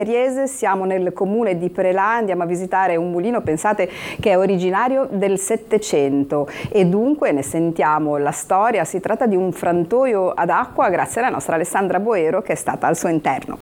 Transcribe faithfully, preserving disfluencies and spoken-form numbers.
Riese, siamo nel comune di Prelà, andiamo a visitare un mulino, pensate, che è originario del Settecento e dunque ne sentiamo la storia. Si tratta di un frantoio ad acqua grazie alla nostra Alessandra Boero che è stata al suo interno.